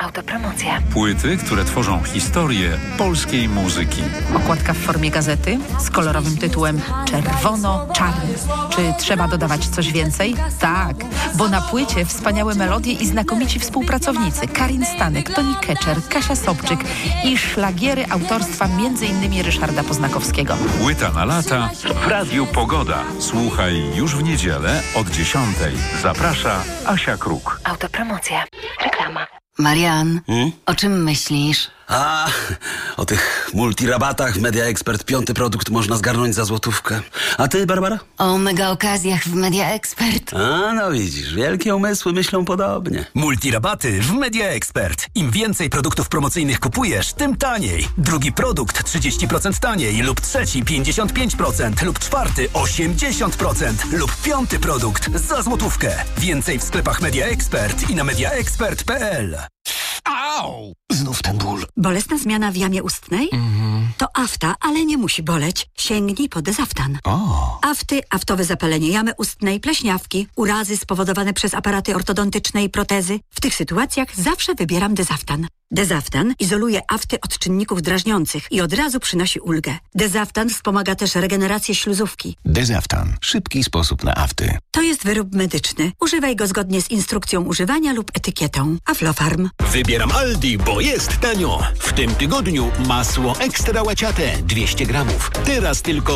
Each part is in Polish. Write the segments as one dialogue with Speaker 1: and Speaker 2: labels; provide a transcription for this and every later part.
Speaker 1: Autopromocja.
Speaker 2: Płyty, które tworzą historię polskiej muzyki.
Speaker 3: Okładka w formie gazety z kolorowym tytułem Czerwono-czarny. Czy trzeba dodawać coś więcej? Tak, bo na płycie wspaniałe melodie i znakomici współpracownicy. Karin Stanek, Toni Keczer, Kasia Sobczyk i szlagiery autorstwa m.in. Ryszarda Poznakowskiego.
Speaker 2: Płyta na lata w Radiu Pogoda. Słuchaj już w niedzielę od 10:00. Zaprasza Asia Kruk.
Speaker 1: Autopromocja. Reklama.
Speaker 4: Marian, o czym myślisz?
Speaker 5: O tych multirabatach w Media Expert 5. produkt można zgarnąć za złotówkę. A ty, Barbara?
Speaker 4: O mega okazjach w Media Expert.
Speaker 5: No widzisz, wielkie umysły myślą podobnie.
Speaker 6: Multirabaty w Media Expert. Im więcej produktów promocyjnych kupujesz, tym taniej. Drugi produkt 30% taniej lub trzeci 55% lub czwarty 80% lub 5. produkt za złotówkę. Więcej w sklepach Media Expert i na mediaexpert.pl.
Speaker 7: Au! Znów ten ból.
Speaker 8: Bolesna zmiana w jamie ustnej? To afta, ale nie musi boleć. Sięgnij po Dezaftan. Afty, aftowe zapalenie jamy ustnej, pleśniawki, urazy spowodowane przez aparaty ortodontyczne i protezy. W tych sytuacjach zawsze wybieram Dezaftan. Dezaftan izoluje afty od czynników drażniących i od razu przynosi ulgę. Dezaftan wspomaga też regenerację śluzówki.
Speaker 7: Dezaftan. Szybki sposób na afty.
Speaker 8: To jest wyrób medyczny. Używaj go zgodnie z instrukcją używania lub etykietą. Aflofarm.
Speaker 9: Wybieram Aldi, bo jest tanio. W tym tygodniu masło ekstra łaciate 200 gramów. Teraz tylko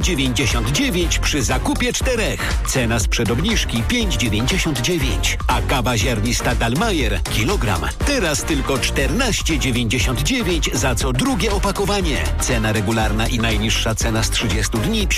Speaker 9: 2,99 przy zakupie 4. Cena sprzed obniżki 5,99. A kawa ziarnista Dallmayr kilogram. Teraz tylko 14,99 za co drugie opakowanie. Cena regularna i najniższa cena z 30 dni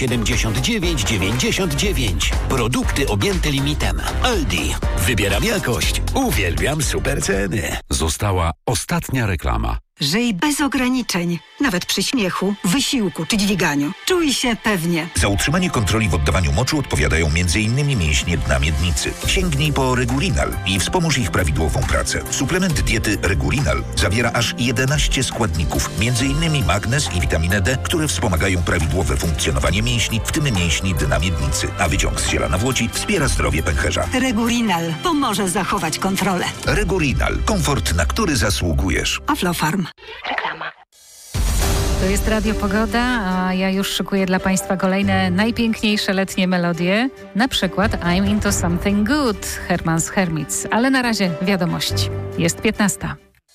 Speaker 9: 79,99. Produkty objęte limitem. Aldi. Wybieram jakość. Uwielbiam super ceny.
Speaker 2: Została ostatnia reklama.
Speaker 8: Żyj bez ograniczeń. Nawet przy śmiechu, wysiłku czy dźwiganiu. Czuj się pewnie.
Speaker 10: Za utrzymanie kontroli w oddawaniu moczu odpowiadają m.in. mięśnie dna miednicy. Sięgnij po Regulinal i wspomóż ich prawidłową pracę. Suplement diety Regulinal zawiera aż 11 składników, m.in. magnez i witaminę D, które wspomagają prawidłowe funkcjonowanie mięśni, w tym mięśni dna miednicy. A wyciąg z ziela nawłoci wspiera zdrowie pęcherza.
Speaker 8: Regulinal pomoże zachować kontrolę.
Speaker 10: Regulinal. Komfort, na który zasługujesz.
Speaker 8: Aflofarm.
Speaker 1: Reklama.
Speaker 11: To jest Radio Pogoda, a ja już szykuję dla Państwa kolejne najpiękniejsze letnie melodie. Na przykład I'm Into Something Good, Herman's Hermits. Ale na razie wiadomości. Jest 15:00.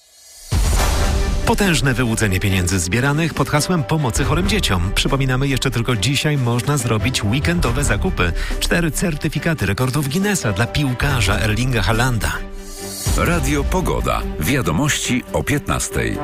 Speaker 12: Potężne wyłudzenie pieniędzy zbieranych pod hasłem pomocy chorym dzieciom. Przypominamy, jeszcze tylko dzisiaj można zrobić weekendowe zakupy. 4 certyfikaty rekordów Guinnessa dla piłkarza Erlinga Haalanda.
Speaker 2: Radio Pogoda. Wiadomości o 15:00.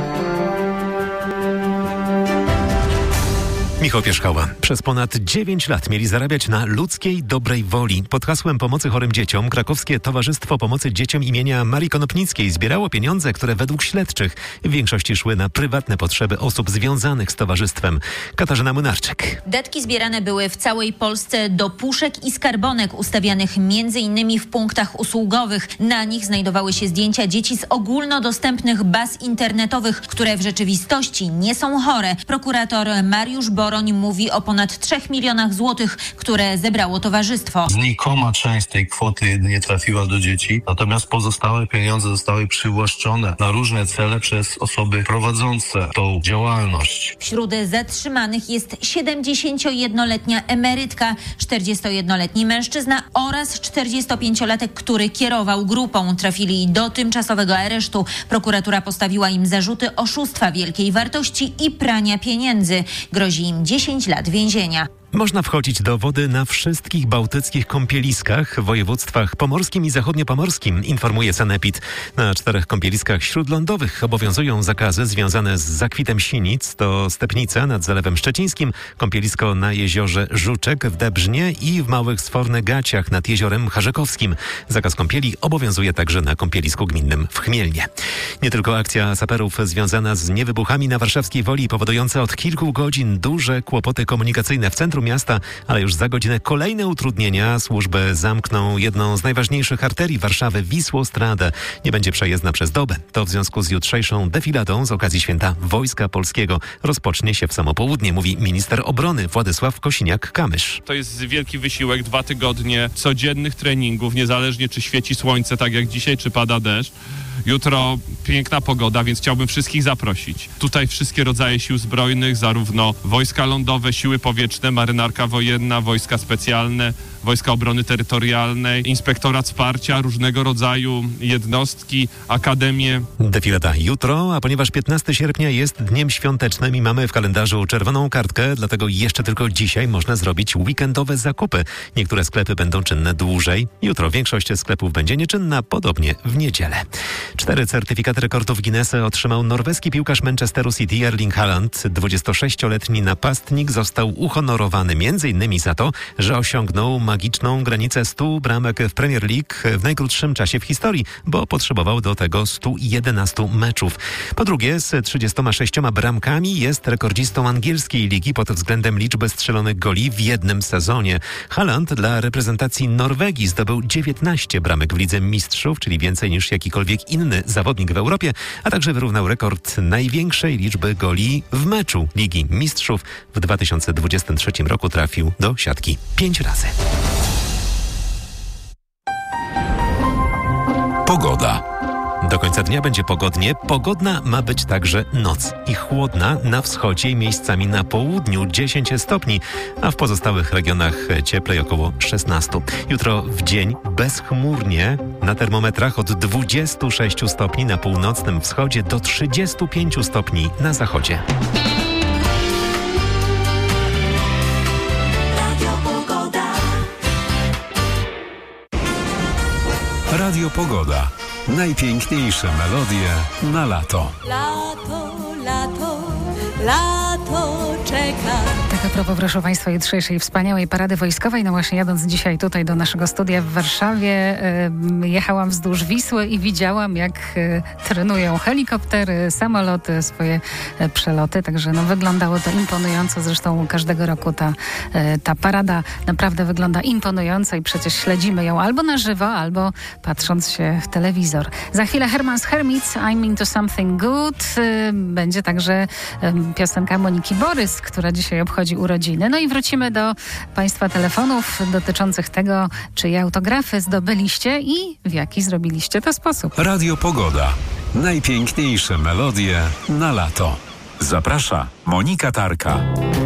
Speaker 12: Michał Pierzchała. Przez ponad 9 lat mieli zarabiać na ludzkiej dobrej woli. Pod hasłem pomocy chorym dzieciom krakowskie Towarzystwo Pomocy Dzieciom imienia Marii Konopnickiej zbierało pieniądze, które według śledczych w większości szły na prywatne potrzeby osób związanych z towarzystwem. Katarzyna Młynarczyk.
Speaker 13: Datki zbierane były w całej Polsce do puszek i skarbonek ustawianych m.in. w punktach usługowych. Na nich znajdowały się zdjęcia dzieci z ogólnodostępnych baz internetowych, które w rzeczywistości nie są chore. Prokurator Mariusz Boroń mówi o ponad 3 milionach złotych, które zebrało towarzystwo.
Speaker 14: Znikoma część tej kwoty jedynie trafiła do dzieci, natomiast pozostałe pieniądze zostały przywłaszczone na różne cele przez osoby prowadzące tą działalność.
Speaker 13: Wśród zatrzymanych jest 71-letnia emerytka, 41-letni mężczyzna oraz 45-latek, który kierował grupą. Trafili do tymczasowego aresztu. Prokuratura postawiła im zarzuty oszustwa wielkiej wartości i prania pieniędzy. Grozi im 10 lat więzienia.
Speaker 12: Można wchodzić do wody na wszystkich bałtyckich kąpieliskach w województwach pomorskim i zachodniopomorskim, informuje Sanepid. Na 4 kąpieliskach śródlądowych obowiązują zakazy związane z zakwitem sinic. To Stepnica nad Zalewem Szczecińskim, kąpielisko na jeziorze Żuczek w Debrznie i w Małych Sfornegaciach nad jeziorem Harzekowskim. Zakaz kąpieli obowiązuje także na kąpielisku gminnym w Chmielnie. Nie tylko akcja saperów związana z niewybuchami na warszawskiej Woli, powodująca od kilku godzin duże kłopoty komunikacyjne w centrum centrum miasta, ale już za godzinę kolejne utrudnienia. Służby zamkną jedną z najważniejszych arterii Warszawy, Wisłostradę. Nie będzie przejezdna przez dobę. To w związku z jutrzejszą defiladą z okazji Święta Wojska Polskiego. Rozpocznie się w samo południe, mówi minister obrony Władysław Kosiniak-Kamysz.
Speaker 15: To jest wielki wysiłek, 2 tygodnie codziennych treningów, niezależnie czy świeci słońce, tak jak dzisiaj, czy pada deszcz. Jutro piękna pogoda, więc chciałbym wszystkich zaprosić. Tutaj wszystkie rodzaje sił zbrojnych, zarówno wojska lądowe, siły powietrzne, marynarka wojenna, wojska specjalne, wojska obrony terytorialnej, inspektorat wsparcia, różnego rodzaju jednostki, akademie.
Speaker 12: Defilada jutro, a ponieważ 15 sierpnia jest dniem świątecznym i mamy w kalendarzu czerwoną kartkę, dlatego jeszcze tylko dzisiaj można zrobić weekendowe zakupy. Niektóre sklepy będą czynne dłużej. Jutro większość sklepów będzie nieczynna, podobnie w niedzielę. 4 certyfikaty rekordów Guinnessa otrzymał norweski piłkarz Manchesteru City Erling Haaland. 26-letni napastnik został uhonorowany m.in. za to, że osiągnął magiczną granicę 100 bramek w Premier League w najkrótszym czasie w historii, bo potrzebował do tego 111 meczów. Po drugie, z 36 bramkami jest rekordzistą angielskiej ligi pod względem liczby strzelonych goli w jednym sezonie. Haaland dla reprezentacji Norwegii zdobył 19 bramek w Lidze Mistrzów, czyli więcej niż jakikolwiek inny zawodnik w Europie, a także wyrównał rekord największej liczby goli w meczu Ligi Mistrzów. W 2023 roku trafił do siatki 5 razy.
Speaker 2: Pogoda.
Speaker 12: Do końca dnia będzie pogodnie. Pogodna ma być także noc i chłodna na wschodzie i miejscami na południu 10 stopni, a w pozostałych regionach cieplej około 16. Jutro w dzień bezchmurnie, na termometrach od 26 stopni na północnym wschodzie do 35 stopni na zachodzie.
Speaker 2: Radio Pogoda. Najpiękniejsze melodie na lato.
Speaker 16: Lato, lato, lato czeka.
Speaker 11: Tak a propos, proszę Państwa, jutrzejszej wspaniałej parady wojskowej. No właśnie jadąc dzisiaj tutaj do naszego studia w Warszawie, jechałam wzdłuż Wisły i widziałam, jak trenują helikoptery, samoloty, swoje przeloty. Także no, wyglądało to imponująco. Zresztą każdego roku ta parada naprawdę wygląda imponująco i przecież śledzimy ją albo na żywo, albo patrząc się w telewizor. Za chwilę Herman's Hermits, I'm into something good. Będzie także piosenka Moniki Borys, która dzisiaj obchodzi urodziny. No i wrócimy do Państwa telefonów dotyczących tego, czyje autografy zdobyliście i w jaki zrobiliście to sposób.
Speaker 2: Radio Pogoda. Najpiękniejsze melodie na lato. Zaprasza Monika Tarka.